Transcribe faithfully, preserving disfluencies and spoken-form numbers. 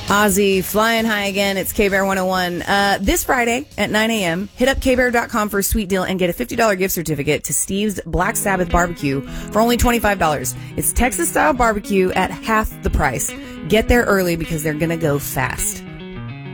Ozzy, flying high again. It's K-Bear one oh one. Uh, this Friday at nine a.m., hit up K Bear dot com for a sweet deal and get a fifty dollars gift certificate to Steve's Black Sabbath Barbecue for only twenty-five dollars. It's Texas-style barbecue at half the price. Get there early because they're going to go fast.